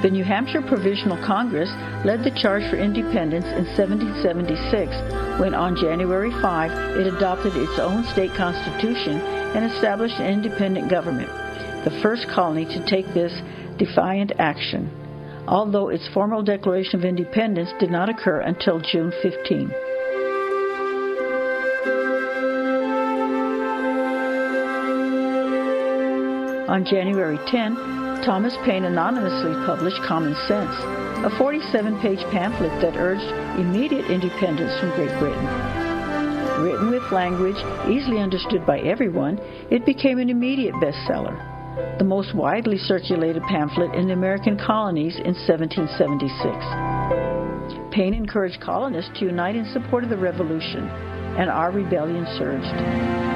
The New Hampshire Provisional Congress led the charge for independence in 1776, when on January 5 it adopted its own state constitution and established an independent government, the first colony to take this defiant action, although its formal declaration of independence did not occur until June 15. On January 10, Thomas Paine anonymously published Common Sense, a 47-page pamphlet that urged immediate independence from Great Britain. Written with language easily understood by everyone, it became an immediate bestseller, the most widely circulated pamphlet in the American colonies in 1776. Paine encouraged colonists to unite in support of the Revolution, and our rebellion surged.